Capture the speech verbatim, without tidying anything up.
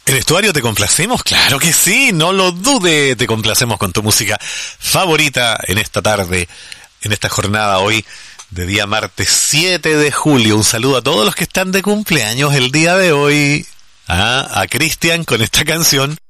¿El vestuario te complacemos? Claro que sí, no lo dude, te complacemos con tu música favorita en esta tarde, en esta jornada hoy de día martes siete de julio. Un saludo a todos los que están de cumpleaños el día de hoy. Ah, a Cristian con esta canción